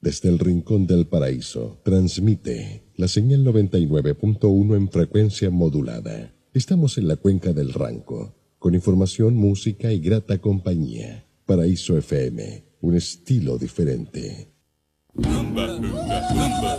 desde el Rincón del Paraíso, transmite la señal 99.1 en frecuencia modulada. Estamos en la cuenca del Ranco, con información, música y grata compañía. Paraíso FM, un estilo diferente.